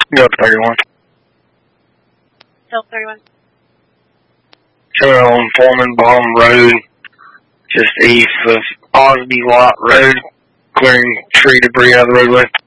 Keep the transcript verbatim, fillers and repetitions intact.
Go up thirty-one. Hill thirty-one. Coming on Foreman Bottom Road, just east of Osby Lot Road, clearing tree debris out of the roadway.